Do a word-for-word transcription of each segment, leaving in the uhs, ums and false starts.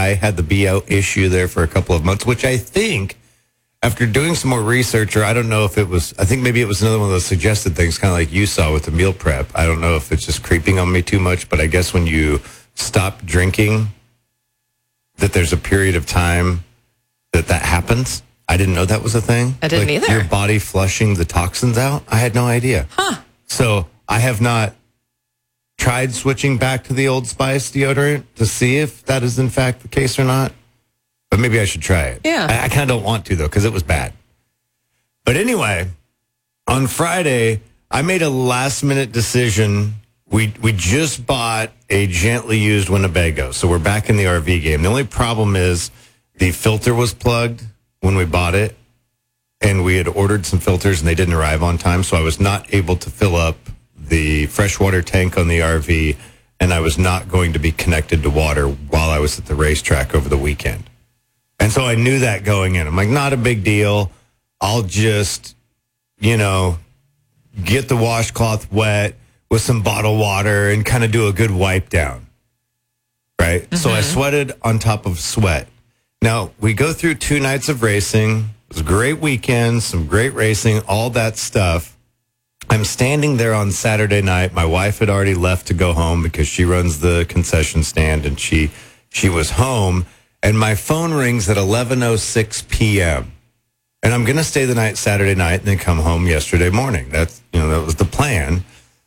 I had the B O issue there for a couple of months, which I think, after doing some more research, or I don't know if it was, I think maybe it was another one of those suggested things, kind of like you saw with the meal prep. I don't know if it's just creeping on me too much, but I guess when you stop drinking, that there's a period of time that that happens. I didn't know that was a thing. I didn't like either. Your body flushing the toxins out? I had no idea. Huh. So I have not tried switching back to the Old Spice deodorant to see if that is in fact the case or not. But maybe I should try it. Yeah. I, I kind of don't want to, though, because it was bad. But anyway, on Friday, I made a last-minute decision. We we just bought a gently used Winnebago, so we're back in the R V game. The only problem is the filter was plugged when we bought it, and we had ordered some filters, and they didn't arrive on time, so I was not able to fill up the freshwater tank on the R V, and I was not going to be connected to water while I was at the racetrack over the weekend. And so I knew that going in. I'm like, not a big deal. I'll just, you know, get the washcloth wet with some bottled water and kind of do a good wipe down. Right? Mm-hmm. So I sweated on top of sweat. Now, we go through two nights of racing. It was a great weekend, some great racing, all that stuff. I'm standing there on Saturday night. My wife had already left to go home because she runs the concession stand, and she she was home. And my phone rings at eleven oh six p.m. And I'm going to stay the night Saturday night and then come home yesterday morning. That's, you know, that was the plan.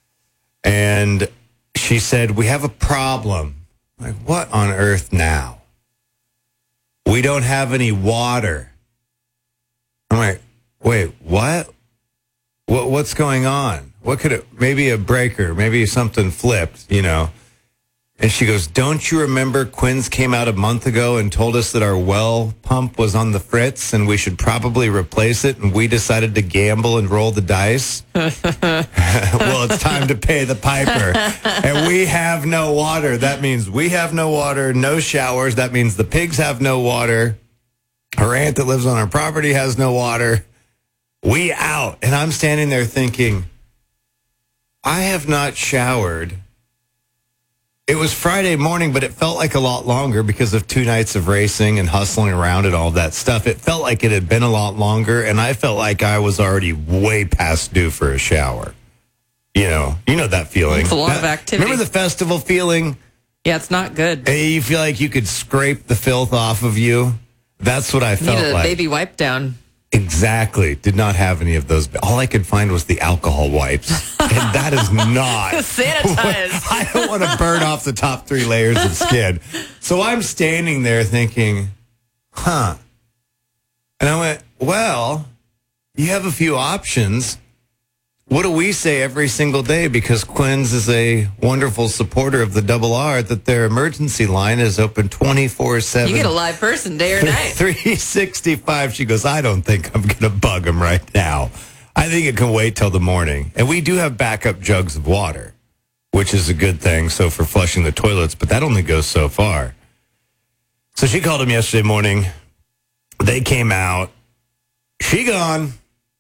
And she said, we have a problem. I'm like, what on earth now? We don't have any water. I'm like, wait, what? What what's going on? What could it, maybe a breaker, maybe something flipped, you know? And she goes, don't you remember Quinn's came out a month ago and told us that our well pump was on the fritz and we should probably replace it, and we decided to gamble and roll the dice? Well, it's time to pay the piper. And we have no water. That means we have no water, no showers. That means the pigs have no water. Her aunt that lives on our property has no water. We out. And I'm standing there thinking, I have not showered. It was Friday morning, but it felt like a lot longer because of two nights of racing and hustling around and all that stuff. It felt like it had been a lot longer, and I felt like I was already way past due for a shower. You know, you know that feeling. It's a lot that, of activity. Remember the festival feeling? Yeah, it's not good. You feel like you could scrape the filth off of you. That's what I felt Need a like. baby wipe down. Exactly. Did not have any of those. All I could find was the alcohol wipes. And that is not. Sanitized. I don't want to burn off the top three layers of skin. So I'm standing there thinking, huh. And I went, well, you have a few options. What do we say every single day? Because Quinn's is a wonderful supporter of the Double R, that their emergency line is open twenty-four seven. You get a live person day or night. three sixty-five. She goes, I don't think I'm going to bug them right now. I think it can wait till the morning. And we do have backup jugs of water, which is a good thing. So for flushing the toilets, but that only goes so far. So she called them yesterday morning. They came out. She gone.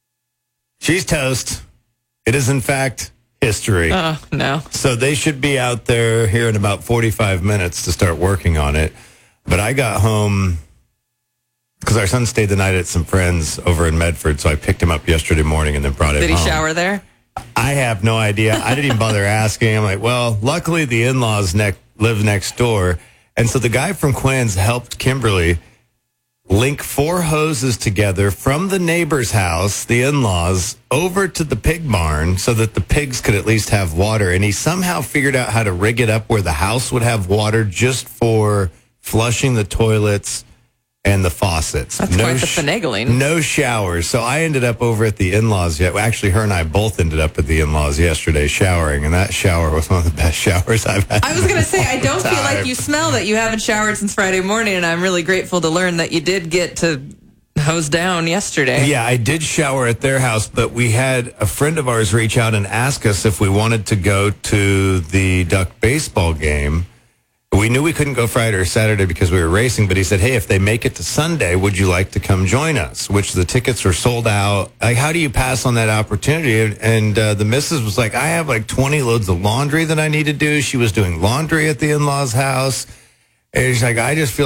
She's toast. It is, in fact, history. Oh, no. So they should be out there here in about forty-five minutes to start working on it. But I got home because our son stayed the night at some friends over in Medford, so I picked him up yesterday morning and then brought him Did he home. shower there? I have no idea. I didn't even bother asking. I'm like, well, luckily the in-laws ne- live next door. And so the guy from Quinn's helped Kimberly link four hoses together from the neighbor's house, the in-laws, over to the pig barn so that the pigs could at least have water. And he somehow figured out how to rig it up where the house would have water just for flushing the toilets and the faucets. That's no quite the sh- finagling. No showers. So I ended up over at the in-laws. Yet. Actually, her and I both ended up at the in-laws yesterday showering, and that shower was one of the best showers I've had. I was going to say, I don't feel like time. you smell that you haven't showered since Friday morning, and I'm really grateful to learn that you did get to hose down yesterday. Yeah, I did shower at their house, but we had a friend of ours reach out and ask us if we wanted to go to the Duck baseball game. We knew we couldn't go Friday or Saturday because we were racing, but he said, hey, if they make it to Sunday, would you like to come join us? Which the tickets were sold out. Like, how do you pass on that opportunity? And uh, the missus was like, I have like twenty loads of laundry that I need to do. She was doing laundry at the in-laws' house. And she's like, I just feel